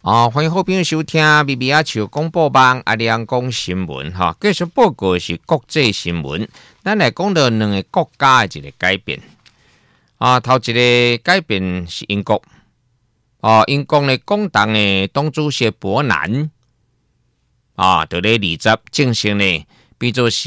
欢迎好朋友收听咪咪仔树广播网阿亮讲新闻哈。继续报告的是国际新闻，咱来讲到两个国家的一个改变。头一个改变是英国。英国的工党的党主席伯南在咧20正式呢，变做是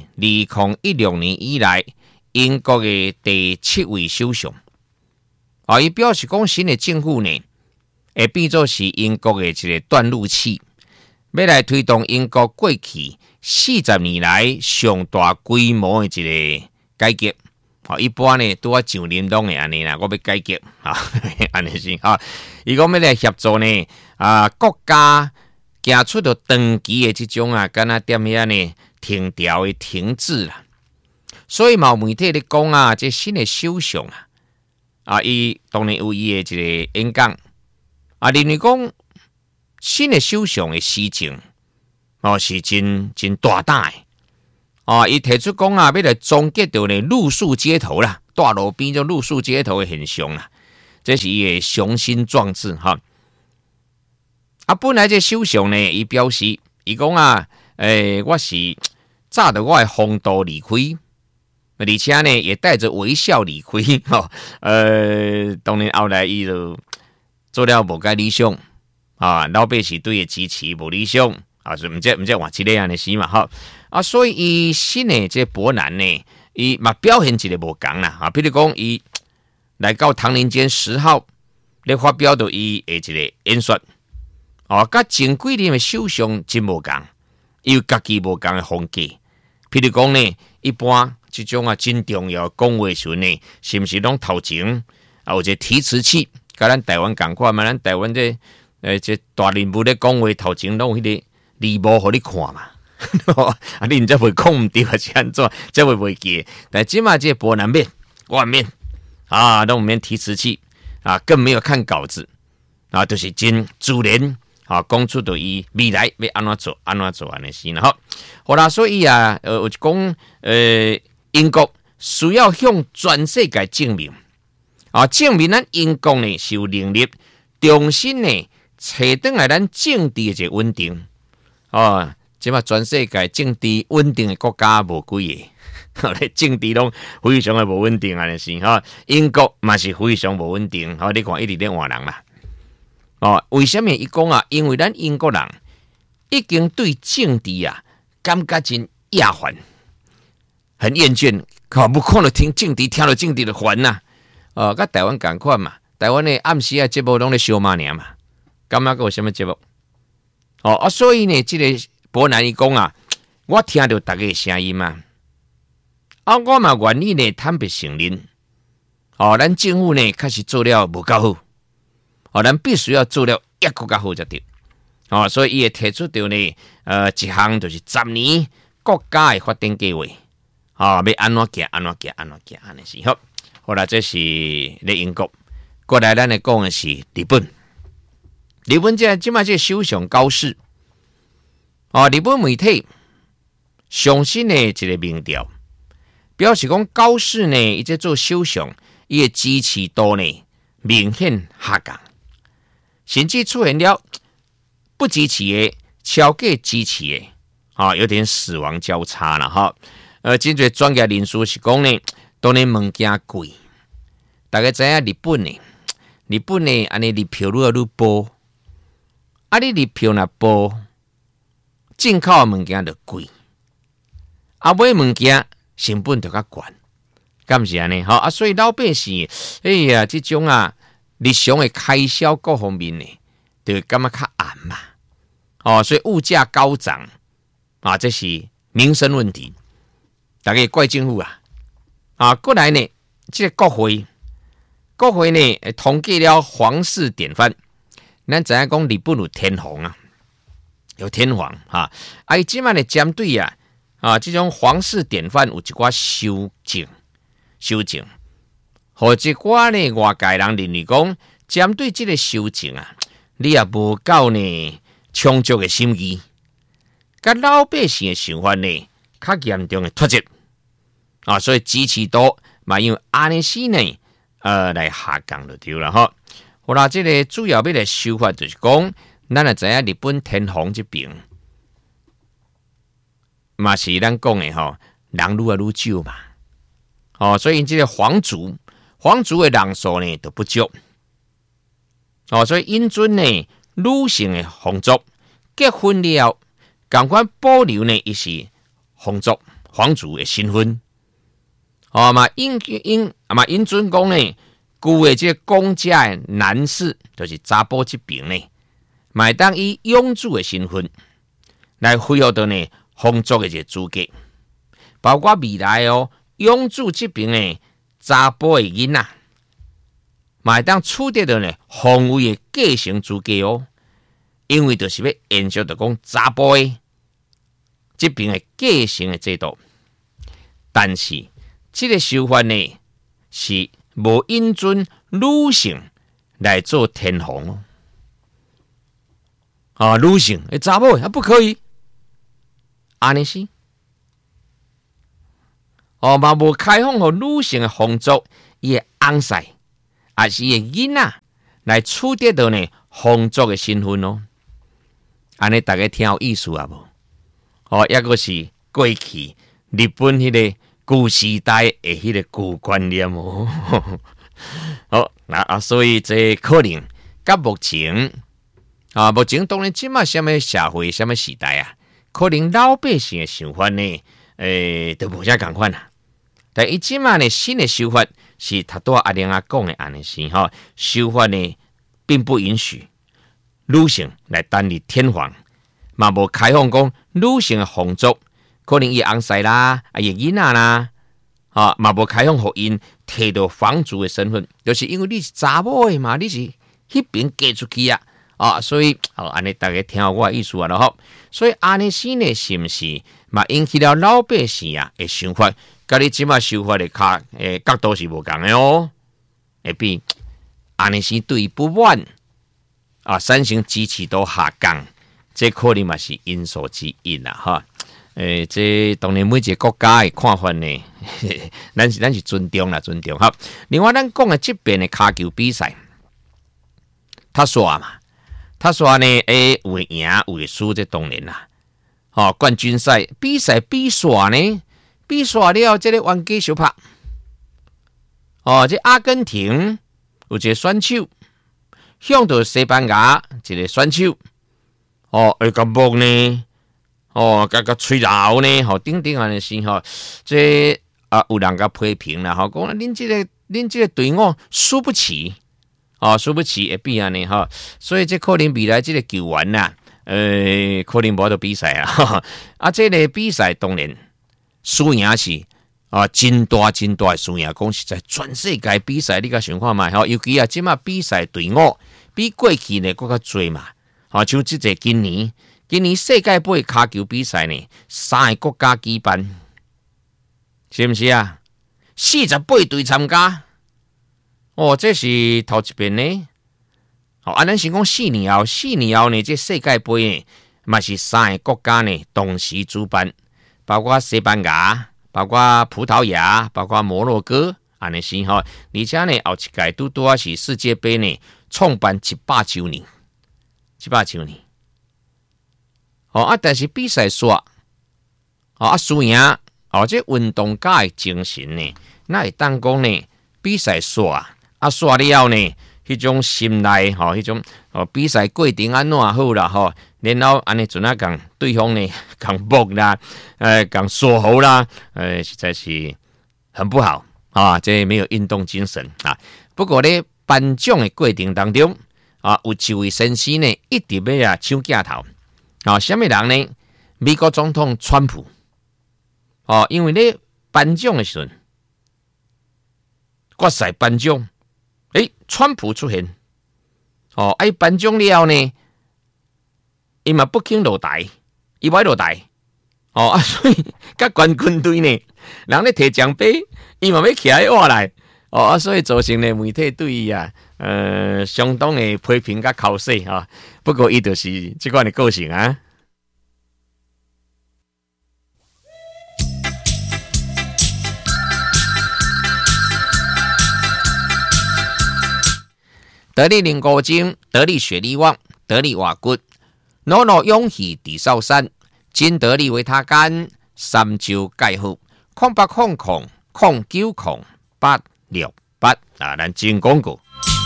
2016年以来英国的第7位首相。伊表示讲新的政府呢，会变做是英国的一个断路器，要来推动英国过去40年来上大规模的一个改革。一般呢，拄啊上林东的安尼啦，我要改革安尼是伊讲要来协助呢国家行出到长期的这种敢若点样呢停调的停滞啦。所以媒体咧讲这新的首相伊当然有伊的一个演讲认为讲新的首相的施政是真大胆的。伊提出讲要来终结到呢露宿街头啦，大路边就露宿街头的现象啦，这是伊的雄心壮志哈。本来这首相呢，伊表示伊讲我是早到我的风度离开，而且呢也带着微笑离开当然后来伊就做了无介理想老百姓对伊支持无理想所以唔知换一个安尼事嘛所以伊新的这伯南呢，伊嘛表现一个无同啦比如讲伊来到唐宁街10号咧发表到伊的一个演说甲前几年的首相真无同，伊有家己无同的风格。譬如讲呢，一般这种真重要讲话时呢，是不是拢头前有一个提词器，甲咱台湾同款嘛？咱台湾这大人物咧讲话头前拢有迄个字幕互你看嘛。你唔知会讲唔对还是安怎，才会袂记。但即马这伯南面、外面都免提词器更没有看稿子就是真自然讲出到伊未来要安怎做安尼事啦。好啦，所以有讲英国需要向全世界证明证明咱英国呢是有能力重新呢找回来咱政治的一个稳定即嘛全世界政治稳定的国家无几个，政治拢非常的无稳定安尼是英国嘛是非常无稳定你看一直咧换人啦为什么伊讲因为咱英国人已经对政治感觉真厌烦，很厌倦，不看了听政治，听了政治就烦呐甲台湾同款嘛，台湾的暗时节目拢咧烧嘛嘛，感觉有什么节目所以呢这个伯南伊讲我听到大家的声音嘛我嘛愿意呢坦白承认咱政府呢开始做了无够好咱必须要做了一个较好才对所以伊会提出到呢一项就是10年国家的发展计划要安怎行安尼是好啦，这是咧英国。过来咱来讲的是日本。日本即卖这首相高市日本媒体上新的一个民调表示讲高市呢伊在做首相伊的支持度呢明显下降，甚至出现了不支持的超过支持的有点死亡交叉了真侪专业人士是讲呢当然物件贵，大家知影日本呢安尼日票愈来愈薄你日票若薄进口的物件就贵买物件成本就较高，敢是安尼所以老百姓这种日常的开销各方面呢就会感觉较暗嘛所以物价高涨这是民生问题，大家怪政府过来呢这个国会呢统计了皇室典范，咱知影讲日本有天皇有天皇伊即摆呢针对这种皇室典范有一寡修正，或一寡呢外界人认为讲针对这个修正你也无够呢充足的心意，甲老百姓的想法呢较严重的脱节所以支持度嘛用安尼时呢来下降就对了好啦，这个主要要来修法就是讲，咱也知影日本天皇这边嘛是咱讲的吼，人愈来愈少嘛。哦，所以这个皇族的人数呢都不足。哦，所以因准呢女性的皇族结婚了，赶快保留呢伊是皇族的身份。哦嘛，因准讲呢，旧的这公家的男士，就是查甫这边呢，买当以养子的身份来恢复到呢皇族的这资格，包括未来养子这边的查甫的囡仔，买当取得到呢皇位的继承资格哦，因为就是要延续到讲查甫的这边的继承的制度，但是这个修法呢是无引准女性来做天皇哦，女性查某不可以，安尼是哦嘛无开放给女性的皇族伊的翁婿，也是伊的囡仔来取得到呢皇族的身份哦，安尼大家听有意思啊无？哦，抑个是过去日本迄个旧时代的迄个旧观念哦。好，那所以这可能甲目前目前当然即马什么社会、什么时代啊，可能老百姓的想法呢，都无啥共款啦。但伊即马呢新的修法是他多阿玲讲的安尼是吼，修法呢并不允许女性来担任天皇，嘛无开放讲女性的皇族。可能伊翁婿啦，伊囡仔啦，嘛无开放互因摕到皇族的身份，就是因为你是查某的嘛，你是迄边嫁出去啊，所以安尼大家听我的意思啊咯吼。所以安尼是呢，是毋是嘛引起了老百姓的想法，甲你即马想法的角度是无共的哦。会比安尼是对不满产生支持度下降，这可能嘛是因素之一啦哈。这当然每一个国家的看法呢，咱是尊重啦，尊重哈。另外，咱讲的这边的骹球比赛，他说呢，有会赢有会输，这当然啦。冠军赛比赛比煞呢，比煞了，这个冤家相拍。这阿根廷有一个选手，向到西班牙一个选手，会甲木呢。甲吹老呢，顶顶安尼是这有人甲批评啦，讲恁这个队伍输不起，输不起会变安尼所以这可能未来这个球员呐，可能无得比赛这个比赛当然输赢是真大的输赢，讲实在全世界比赛你甲想看嘛，尤其即马比赛队伍比过去呢更较多嘛，像即个今年世界杯骹球比赛呢，3个国家举办，是毋是啊？48队参加，这是头一遍呢。咱先讲4年后呢，这世界杯呢，嘛是3个国家呢同时主办，包括西班牙、包括葡萄牙、包括摩洛哥，安尼是而且呢，后一届拄是世界杯呢创办100周年。但是比赛输输赢这运动家的精神呢，那会当讲呢，比赛输输了后呢，迄种心内迄种比赛过程安怎好啦然后安尼阵共对方呢共搏啦，共说好啦，实在是很不好这没有运动精神不过咧颁奖的过程当中有一位先生呢，一直要抢镜头。什么人呢？美国总统川普因为咧颁奖的时阵，决赛颁奖，川普出现颁奖了后呢，伊嘛不肯落台，伊不落台所以甲冠军队呢，人咧摕奖杯，伊嘛要起来活来所以造成呢媒体对伊相当的批评甲口水不过伊就是这款的个性得力零古精，得力雪力旺，得力瓦骨，努努勇气地少山，金得力维他干，三周钙好，0800090868啊，咱进广告。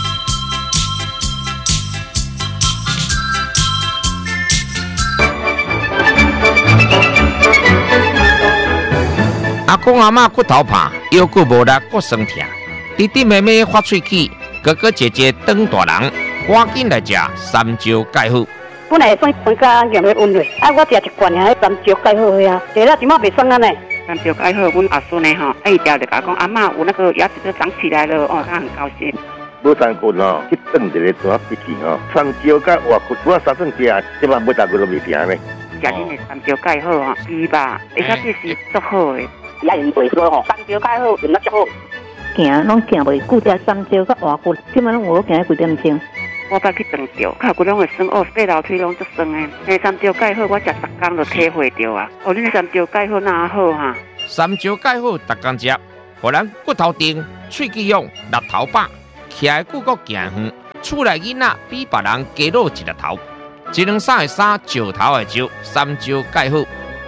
阿公阿嬷骨头怕，腰骨无力，骨酸痛，弟弟妹妹发喙齿，哥哥姐姐当大人，赶紧来吃三招钙好。 本来算分家用的温热，我食一罐啊，三招钙好呀，食了怎么袂酸啊呢？ 三招钙好，阮阿孙呢吼，伊条就甲讲阿嬷有那个牙齿都长起来了，哦，他很高兴。 无三骨哦，去炖一个怎闭气哦，三招甲活骨，我三顿食，即摆每大骨都未停呢。 食恁的三招钙好吼，伊吧，而且这是足好的。 也用袂说吼，三招钙好用得足好。 行拢行袂久，食三招甲活骨，即摆拢有行几点钟。 我捌去长照，脚骨拢会酸，哦，爬楼梯拢足酸的。迄三招钙好，我食10天就体会到啊。哦，恁三招钙好哪好哈？ 三招钙好，逐工食，互咱骨头硬、喙齿勇、力头饱，徛的久阁行远，厝内囡仔比别人加老一粒头。一两三的三，石头的石，三招钙好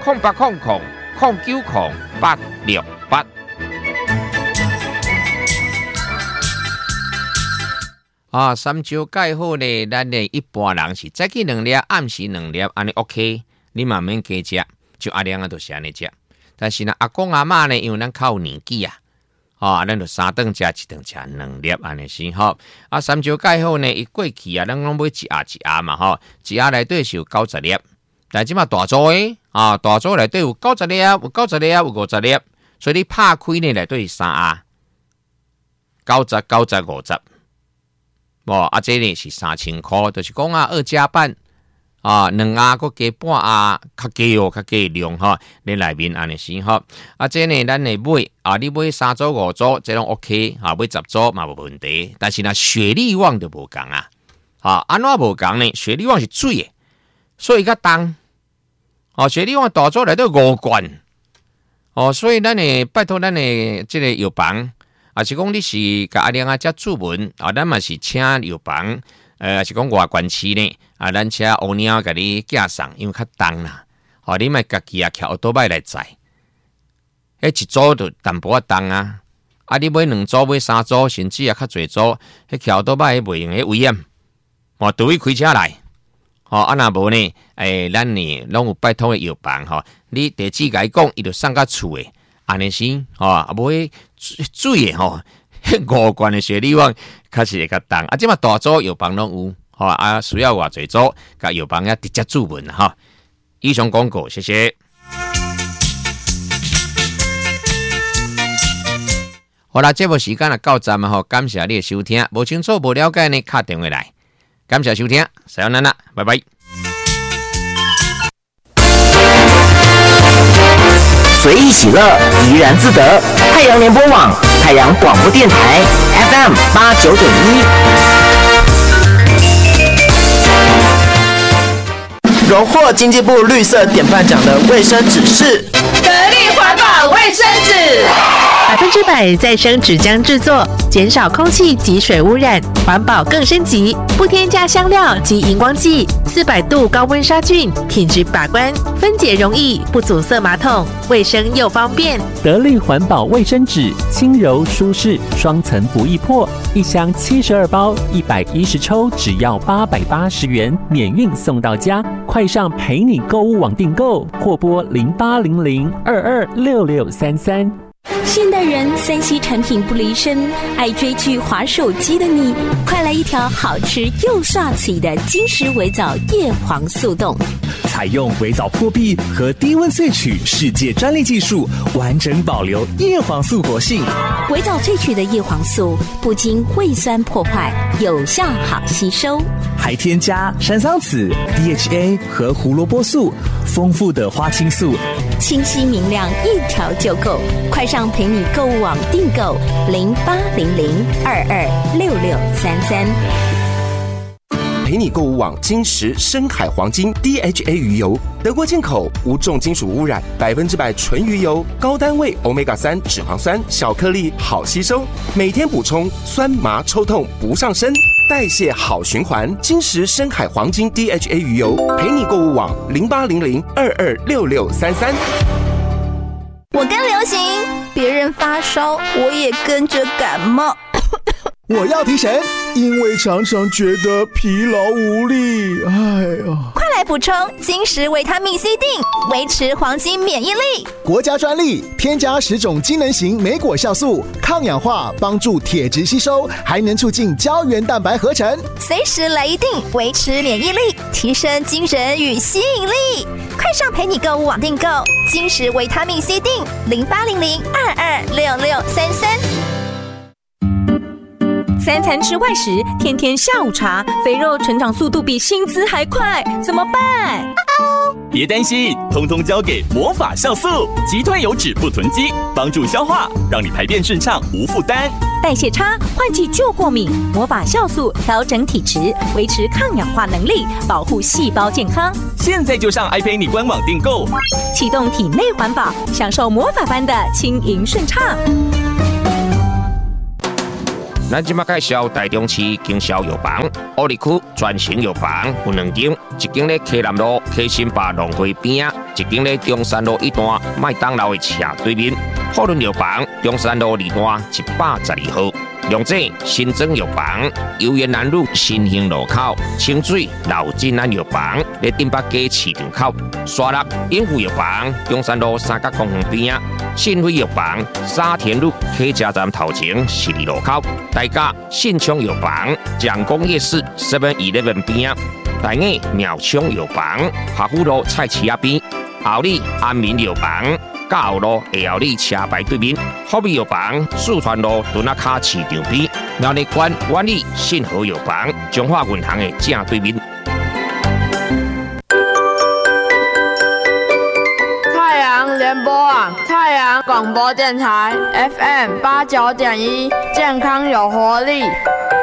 ，0800090868。啊，三招钙好呢，咱的一般人是早起2粒，暗时2粒，安尼 OK， 你慢慢加食，就阿亮啊都是安尼食。但是呢，阿公阿嬷呢，因为咱较有年纪啊，咱就3顿食1顿食2粒安尼先吼。啊，三招钙好呢，伊过去啊，咱拢买一盒嘛吼，一盒内底是有90粒，但即马大组的大组内底有90粒，有90粒，有50粒，所以你拍开呢内底是3盒，90、90、50。这呢是3000块，就是讲2加半2盒搁加半盒，较加哦，较加量哈，你内面安尼先哈。这呢咱会买你买3组5组，这拢 OK 买10组嘛无问题。但是呢，雪力旺就无共安怎无共呢？雪力旺是水的，所以较重雪力旺大组内底5罐所以咱呢拜托咱的这个药房。是讲你是甲阿亮遮注文咱嘛是请药房，是讲外县市呢咱请乌鸟甲你寄送，因为较重啦，你莫家己骑奥多摆来载，一组就淡薄仔重你买2组买3组，甚至较侪组，骑奥多摆袂用危险，除非开车来，若无呢，咱呢拢有拜托的药房你地址甲伊讲，伊就送到厝的。安尼先买水的5罐的雪力旺，确实会较重即马大组药房拢有需要偌侪组，甲药房直接注文以上广告，谢谢。好啦，节目时间到站感谢你的收听，无清楚无了解呢，打电话来。感谢收听，さよなら，拜拜。 随意喜乐，怡然自得。太阳联播网，太阳广播电台 FM 89.1。荣获经济部绿色典范奖的卫生纸是得力环保卫生纸，100%再生纸浆制作，减少空气及水污染，环保更升级，不添加香料及荧光剂，400度高温杀菌，品质把关，分解容易，不阻塞马桶，卫生又方便。 得力环保卫生纸，轻柔舒适，双层不易破，一箱72包，110抽，只要880元，免运送到家。快上陪你购物网订购，或拨0800226633。 现代人3C 产品不离身，爱追剧滑手机的你，快来一条好吃又刷嘴的金石微藻叶黄素冻。 采用微藻破壁和低温萃取世界专利技术，完整保留叶黄素活性。 微藻萃取的叶黄素不经胃酸破坏，有效好吸收， 还添加山桑子、DHA 和胡萝卜素，丰富的花青素， 清晰明亮，一条就够。快上陪你购物网订购0800226633。 陪你购物网金石深海黄金 DHA 鱼油，德国进口，无重金属污染，100%纯鱼油，高单位 Omega-3 脂肪酸，小颗粒好吸收，每天补充，酸麻抽痛不上身。 代谢好循环，金石深海黄金 DHA 鱼油，陪你购物网0800226633。 我跟流行，别人发烧，我也跟着感冒。 我要提神，因为常常觉得疲劳无力。哎呀， 快来补充金石维他命 C 锭，维持黄金免疫力。 国家专利，添加10种机能型莓果酵素，抗氧化，帮助铁质吸收，还能促进胶原蛋白合成。 随时来一锭，维持免疫力，提升精神与吸引力。快上陪你购物网订购金石维他命 C 锭，0800226633。 3餐吃外食，天天下午茶，肥肉成长速度比薪资还快，怎么办？ 别担心，通通交给魔法酵素，击退油脂不囤积，帮助消化，让你排便顺畅无负担。 代谢差，换季就过敏，魔法酵素调整体质，维持抗氧化能力，保护细胞健康。 现在就上爱陪你官网订购， 启动体内环保，享受魔法般的轻盈顺畅。 咱即马介绍台中市经销药房，乌里区全型药房有2间，一间咧溪南路溪新坝农会边啊，一间咧中山路1段麦当劳的斜对面。富润药房中山路2段112号。龙井新增药房，游园南路新兴路口，清水老金安药房咧顶北街市场口，沙鹿永福药房中山路三角公园边啊，信辉药房沙田路客家站头前12路口，大甲信昌药房蒋公夜市 7-11边啊，大雅苗昌药房华富路菜市仔边，后里安民药房。嘉后路下后里车牌对面，福美药房四川路墩仔卡市场边，苗栗县万里信和药房中华银行的正对面。 太阳联播网，太阳广播电台 FM 89.1，健康有活力。